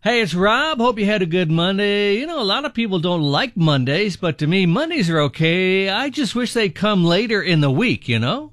Hey, it's Rob. Hope you had a good Monday. You know, a lot of people don't like Mondays, but to me, Mondays are okay. I just wish they'd come later in the week, you know?